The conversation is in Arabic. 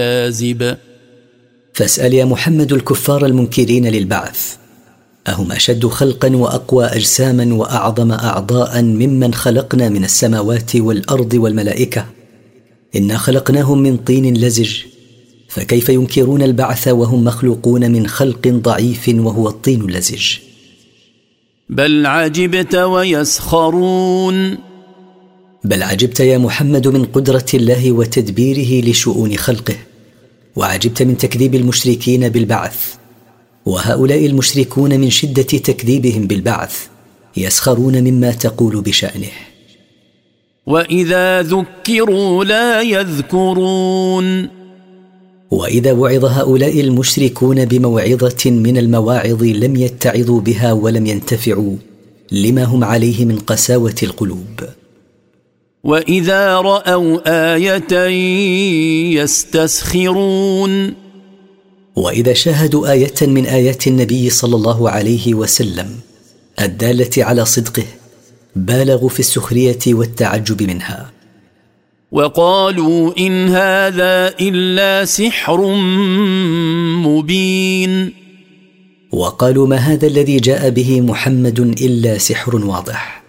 كاذب. فاسأل يا محمد الكفار المنكرين للبعث، أهم أشد خلقا وأقوى أجساما وأعظم أعضاء ممن خلقنا من السماوات والأرض والملائكة؟ إنا خلقناهم من طين لزج، فكيف ينكرون البعث وهم مخلوقون من خلق ضعيف وهو الطين اللزج؟ بل عجبت ويسخرون. بل عجبت يا محمد من قدرة الله وتدبيره لشؤون خلقه، وعجبت من تكذيب المشركين بالبعث، وهؤلاء المشركون من شدة تكذيبهم بالبعث يسخرون مما تقول بشأنه. وإذا ذكروا لا يذكرون. وإذا وعظ هؤلاء المشركون بموعظة من المواعظ لم يتعظوا بها ولم ينتفعوا لما هم عليه من قساوة القلوب. وإذا رأوا آية يستسخرون. وإذا شاهدوا آية من آيات النبي صلى الله عليه وسلم الدالة على صدقه بالغوا في السخرية والتعجب منها. وقالوا إن هذا إلا سحر مبين. وقالوا ما هذا الذي جاء به محمد إلا سحر واضح.